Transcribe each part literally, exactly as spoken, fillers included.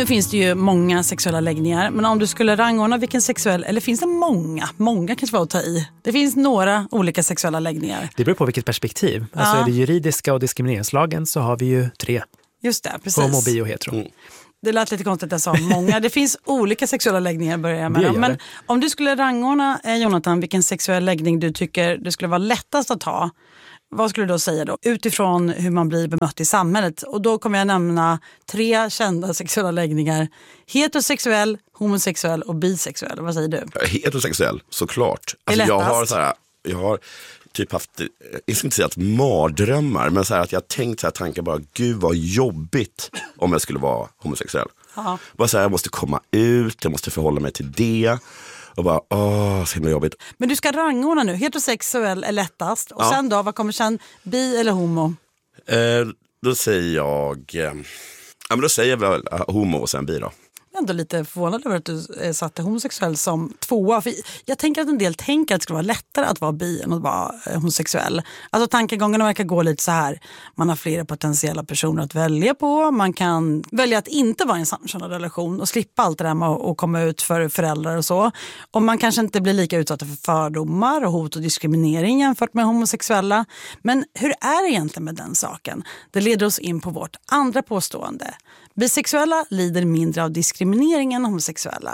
Nu finns det ju många sexuella läggningar, men om du skulle rangordna vilken sexuell, eller finns det många? Många kanske var att ta i. Det finns några olika sexuella läggningar. Det beror på vilket perspektiv. Alltså Ja. är det juridiska och diskrimineringslagen så har vi ju tre. Just det, precis. Homo, bi och hetero. Mm. Det lät lite konstigt att jag sa många. Det finns olika sexuella läggningar börjar jag med. Men om du skulle rangordna, eh, Jonathan, vilken sexuell läggning du tycker det skulle vara lättast att ha, vad skulle du då säga då? Utifrån hur man blir bemött i samhället. Och då kommer jag nämna tre kända sexuella läggningar. Heterosexuell, homosexuell och bisexuell. Vad säger du? Heterosexuell, såklart. Alltså, jag har så här, jag har typ haft, jag ska inte säga att mardrömmar, men så här att jag har tänkt så här tankar bara, gud vad jobbigt om jag skulle vara homosexuell. Ja. Bara så här, jag måste komma ut, jag måste förhålla mig till det. Och bara, åh, så himla jobbigt. Men du ska rangordna nu. Heterosexuell är lättast. Och ja. sen då, vad kommer sen? Bi eller homo? Eh, då säger jag, eh, ja men då säger jag väl homo och sen bi då. Jag är ändå lite förvånad över att du eh, satte homosexuell som tvåa. För jag tänker att en del tänker att det skulle vara lättare att vara bi än att vara eh, homosexuell. Alltså tankegångarna verkar gå lite så här. Man har flera potentiella personer att välja på. Man kan välja att inte vara i en samkönad relation och slippa allt det där med att, att komma ut för föräldrar och så. Och man kanske inte blir lika utsatt för fördomar och hot och diskriminering jämfört med homosexuella. Men hur är det egentligen med den saken? Det leder oss in på vårt andra påstående. Bisexuella lider mindre av diskriminering än homosexuella.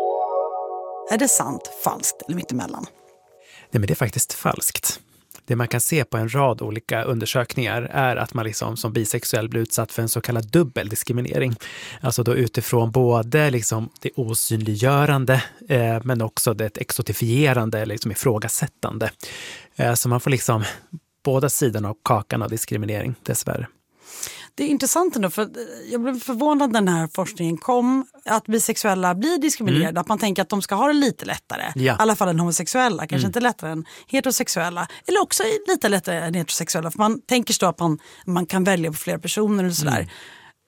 Är det sant, falskt eller mittemellan? Nej, men det är faktiskt falskt. Det man kan se på en rad olika undersökningar är att man liksom som bisexuell blir utsatt för en så kallad dubbel diskriminering. Alltså då utifrån både liksom det osynliggörande eh, men också det exotifierande eller liksom ifrågasättande. Eh, så man får liksom båda sidorna av kakan av diskriminering, dessvärre. Det är intressant ändå, för jag blev förvånad när den här forskningen kom, att bisexuella blir diskriminerade, mm. att man tänker att de ska ha det lite lättare, ja. I alla fall än homosexuella, kanske mm. inte lättare än heterosexuella, eller också lite lättare än heterosexuella, för man tänker så att man, man kan välja på flera personer och sådär. Mm.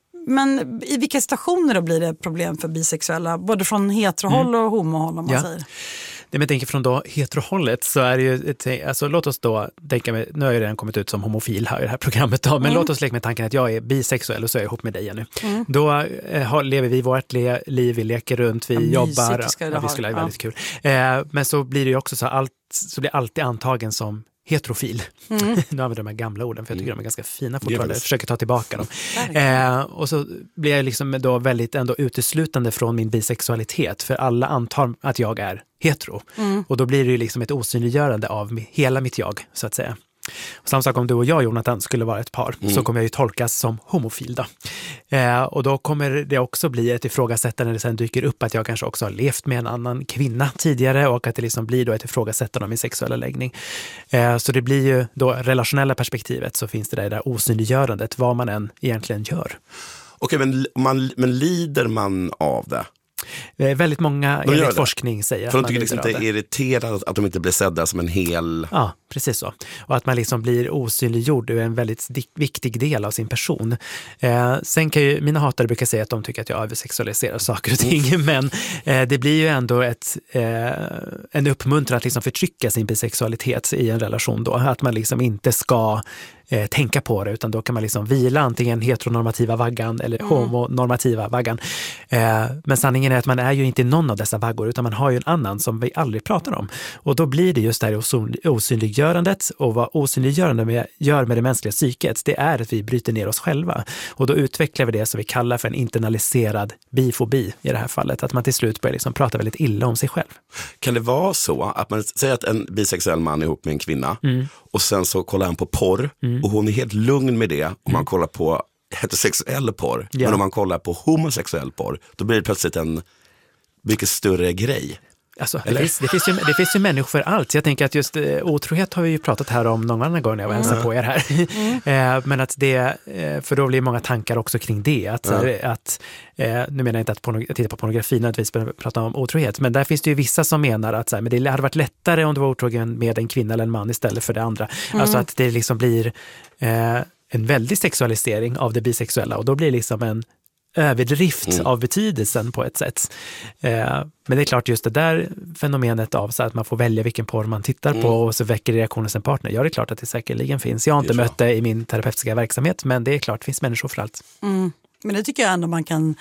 Men i vilka situationer då blir det problem för bisexuella, både från heterohåll mm. och homohåll om man ja. säger? Det men jag tänker från då heterohållet så är det ju, ett, alltså låt oss då tänka mig, nu har jag redan kommit ut som homofil här i det här programmet då, men mm. låt oss leka med tanken att jag är bisexuell och så är jag ihop med dig nu. Mm. Då eh, har, lever vi vårt le, liv, vi leker runt, vi ja, jobbar, mysigt, ja, vi skulle ha ja. väldigt kul. Eh, men så blir det ju också så allt, så blir alltid antagen som heterofil. Mm. Nu använder jag de här gamla orden för jag tycker mm. de är ganska fina fortfarande. Jag försöker ta tillbaka dem. Eh, och så blir jag liksom då väldigt ändå uteslutande från min bisexualitet, för alla antar att jag är hetero. Mm. Och då blir det ju liksom ett osynliggörande av hela mitt jag, så att säga. Och samma sak om du och jag, Jonathan, skulle vara ett par mm. så kommer jag ju tolkas som homofil då. Eh, och då kommer det också bli ett ifrågasättande när det sen dyker upp att jag kanske också har levt med en annan kvinna tidigare och att det liksom blir då ett ifrågasättande av min sexuella läggning. Eh, så det blir ju då relationella perspektivet, så finns det där, där osynliggörandet vad man än egentligen gör. Okej, men, man, men lider man av det? Eh, väldigt många enligt forskning säger för att de tycker liksom inte är irriterade att de inte blir sedda som en hel... Ja, precis så. Och att man liksom blir osynliggjord är en väldigt viktig del av sin person. Eh, sen kan ju, mina hatare brukar säga att de tycker att jag översexualiserar saker och ting, mm. men eh, det blir ju ändå ett, eh, en uppmuntran att liksom förtrycka sin bisexualitet i en relation då. Att man liksom inte ska eh, tänka på det, utan då kan man liksom vila antingen heteronormativa vaggan eller mm. homonormativa vaggan. Eh, men sanningen är att man är ju inte någon av dessa vaggor, utan man har ju en annan som vi aldrig pratar om. Och då blir det just det här osyn- osynliggörandet, och vad osynliggörande med, gör med det mänskliga psyket, det är att vi bryter ner oss själva. Och då utvecklar vi det som vi kallar för en internaliserad bifobi i det här fallet. Att man till slut börjar liksom prata väldigt illa om sig själv. Kan det vara så att man säger att en bisexuell man är ihop med en kvinna mm. och sen så kollar han på porr mm. och hon är helt lugn med det om mm. man kollar på heterosexuell porr. Ja. Men om man kollar på homosexuell porr, då blir det plötsligt en mycket större grej. Alltså, det, finns, det, finns ju, det finns ju människor för allt. Jag tänker att just eh, otrohet har vi ju pratat här om någon annan gång när jag var mm. hälsade på er här. Mm. eh, men att det, eh, för då blir många tankar också kring det. Att, mm. här, att eh, nu menar jag inte att pornog- titta på pornografi när vi pratar om otrohet, men där finns det ju vissa som menar att så här, men det hade varit lättare om du var otrogen med en kvinna eller en man istället för det andra. Mm. Alltså att det liksom blir eh, en väldig sexualisering av det bisexuella, och då blir det liksom en överdrift mm. av betydelsen på ett sätt. Eh, men det är klart just det där fenomenet av så att man får välja vilken porr man tittar mm. på och så väcker reaktionen hos en partner. Ja, det är klart att det säkerligen finns. Jag har inte mött det i min terapeutiska verksamhet, men det är klart det finns människor för allt. Mm. Men det tycker jag ändå man kan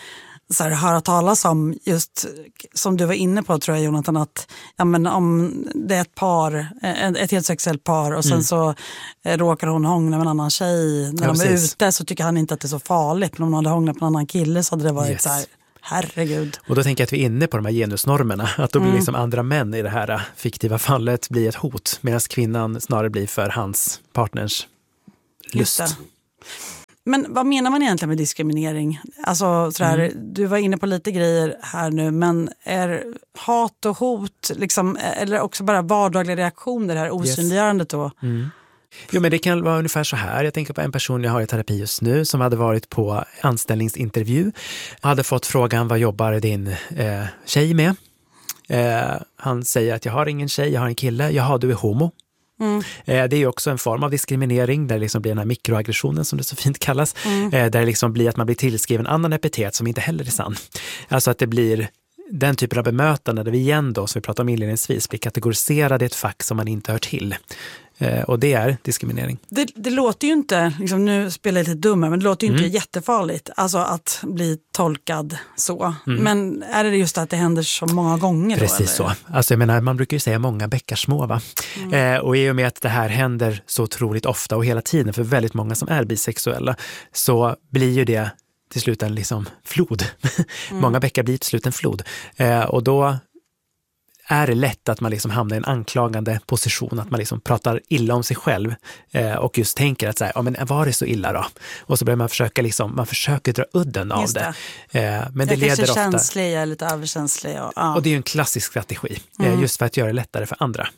så här, höra talas om just som du var inne på, tror jag, Jonathan, att ja, men om det är ett par, ett heterosexuellt par och sen mm. så eh, råkar hon hångla med en annan tjej när ja, de är precis. ute, så tycker han inte att det är så farligt, men om hon hade hånglat med en annan kille så hade det varit yes. så här, herregud. Och då tänker jag att vi är inne på de här genusnormerna, att då blir mm. liksom andra män i det här fiktiva fallet blir ett hot, medan kvinnan snarare blir för hans partners lust. Men vad menar man egentligen med diskriminering? Alltså, sådär, mm. du var inne på lite grejer här nu, men är hat och hot, liksom, eller också bara vardagliga reaktioner, det här osynliggörandet då? Yes. Mm. Jo, men det kan vara ungefär så här. Jag tänker på en person jag har i terapi just nu som hade varit på anställningsintervju. Hade fått frågan, vad jobbar din eh, tjej med? Eh, han säger att jag har ingen tjej, jag har en kille. Jaha, du är homo. Mm. Det är ju också en form av diskriminering där det liksom blir den här mikroaggressionen som det så fint kallas. Mm. Där det liksom blir att man blir tillskriven annan epitet som inte heller är sann. Alltså att det blir den typen av bemötande där vi igen då, som vi pratade om inledningsvis, blir kategoriserade i ett fack som man inte hör till. Och det är diskriminering. Det, det låter ju inte, liksom, nu spelar jag lite dumma, men det låter ju inte mm. jättefarligt alltså att bli tolkad så. Mm. Men är det just att det händer så många gånger då? Precis så. Alltså jag menar, man brukar ju säga många bäckar små, va? Mm. Eh, och i och med att det här händer så otroligt ofta och hela tiden för väldigt många som är bisexuella, så blir ju det till slut en liksom flod. Mm. Många bäckar blir till slut en flod. Eh, och då är det lätt att man liksom hamnar i en anklagande position, att man liksom pratar illa om sig själv eh, och just tänker att så här, ja, men var det så illa då? Och så börjar man försöka liksom, man försöker dra udden av det. det. Eh, men det jag leder ofta... känslig, jag är lite överkänslig. Och, ja. och det är ju en klassisk strategi, mm. eh, just för att göra det lättare för andra.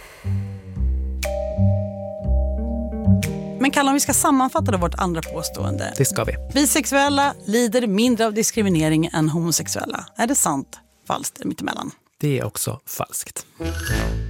Men Kalle, om vi ska sammanfatta då vårt andra påstående. Det ska vi. Bisexuella lider mindre av diskriminering än homosexuella. Är det sant? Falskt? Mittemellan? Det är också falskt.